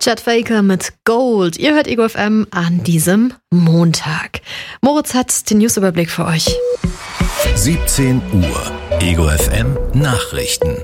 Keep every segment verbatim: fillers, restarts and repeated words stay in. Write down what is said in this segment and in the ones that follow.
Chet Faker mit Gold. Ihr hört Ego F M an diesem Montag. Moritz hat den Newsüberblick für euch. siebzehn Uhr. Ego F M Nachrichten.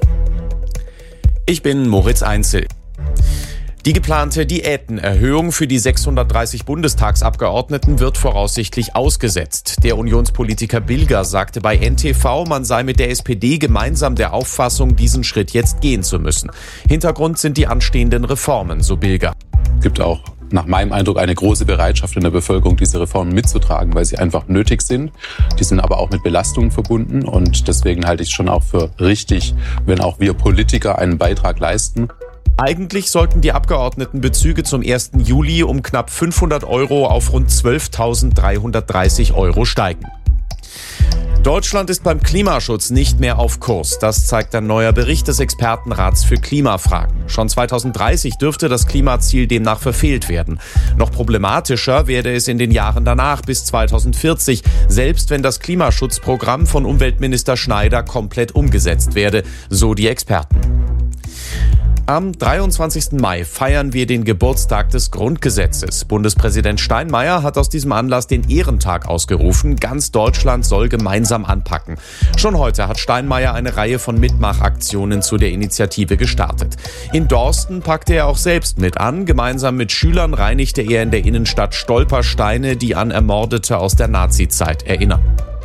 Ich bin Moritz Einzel. Die geplante Diätenerhöhung für die sechshundertdreißig Bundestagsabgeordneten wird voraussichtlich ausgesetzt. Der Unionspolitiker Bilger sagte bei N T V, man sei mit der S P D gemeinsam der Auffassung, diesen Schritt jetzt gehen zu müssen. Hintergrund sind die anstehenden Reformen, so Bilger. Es gibt auch nach meinem Eindruck eine große Bereitschaft in der Bevölkerung, diese Reformen mitzutragen, weil sie einfach nötig sind. Die sind aber auch mit Belastungen verbunden und deswegen halte ich es schon auch für richtig, wenn auch wir Politiker einen Beitrag leisten. Eigentlich sollten die Abgeordnetenbezüge zum ersten Juli um knapp fünfhundert Euro auf rund zwölftausenddreihundertdreißig Euro steigen. Deutschland ist beim Klimaschutz nicht mehr auf Kurs. Das zeigt ein neuer Bericht des Expertenrats für Klimafragen. Schon zweitausenddreißig dürfte das Klimaziel demnach verfehlt werden. Noch problematischer werde es in den Jahren danach bis zweitausendvierzig, selbst wenn das Klimaschutzprogramm von Umweltminister Schneider komplett umgesetzt werde, so die Experten. Am dreiundzwanzigsten Mai feiern wir den Geburtstag des Grundgesetzes. Bundespräsident Steinmeier hat aus diesem Anlass den Ehrentag ausgerufen. Ganz Deutschland soll gemeinsam anpacken. Schon heute hat Steinmeier eine Reihe von Mitmachaktionen zu der Initiative gestartet. In Dorsten packte er auch selbst mit an. Gemeinsam mit Schülern reinigte er in der Innenstadt Stolpersteine, die an Ermordete aus der Nazizeit erinnern.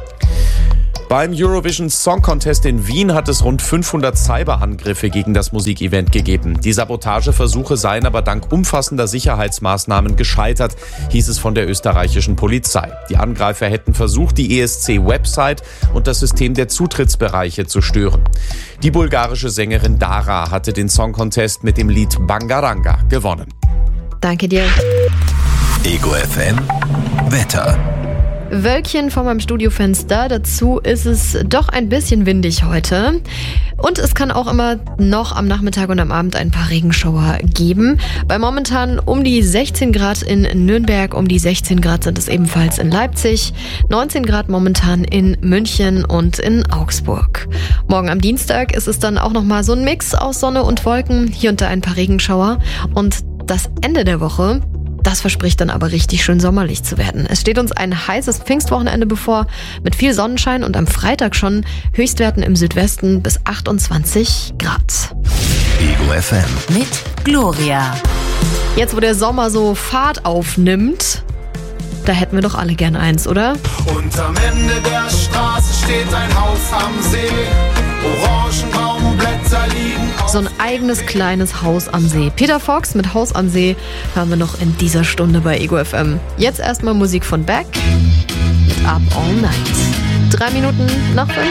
Beim Eurovision Song Contest in Wien hat es rund fünfhundert Cyberangriffe gegen das Musikevent gegeben. Die Sabotageversuche seien aber dank umfassender Sicherheitsmaßnahmen gescheitert, hieß es von der österreichischen Polizei. Die Angreifer hätten versucht, die E S C-Website und das System der Zutrittsbereiche zu stören. Die bulgarische Sängerin Dara hatte den Song Contest mit dem Lied Bangaranga gewonnen. Danke dir. Ego F M Wetter. Wölkchen vor meinem Studiofenster. Dazu ist es doch ein bisschen windig heute. Und es kann auch immer noch am Nachmittag und am Abend ein paar Regenschauer geben. Bei momentan um die sechzehn Grad in Nürnberg, um die sechzehn Grad sind es ebenfalls in Leipzig, neunzehn Grad momentan in München und in Augsburg. Morgen am Dienstag ist es dann auch nochmal so ein Mix aus Sonne und Wolken, hier und da ein paar Regenschauer. Und das Ende der Woche, das verspricht dann aber richtig schön sommerlich zu werden. Es steht uns ein heißes Pfingstwochenende bevor mit viel Sonnenschein und am Freitag schon Höchstwerten im Südwesten bis achtundzwanzig Grad. Ego F M mit Gloria. Jetzt, wo der Sommer so Fahrt aufnimmt, da hätten wir doch alle gern eins, oder? Und am Ende der Straße steht ein Haus am See. Orangenbaumblätter liegen auf. So ein eigenes kleines Haus am See. Peter Fox mit Haus am See hören wir noch in dieser Stunde bei Ego F M. Jetzt erstmal Musik von Beck mit Up All Night. Drei Minuten nach fünf.